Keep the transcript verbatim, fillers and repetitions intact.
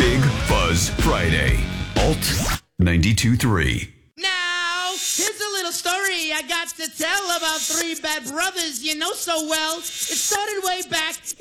Big Fuzz Friday. Alt ninety-two three. Now, here's a little story I got to tell about three bad brothers you know so well. It started way back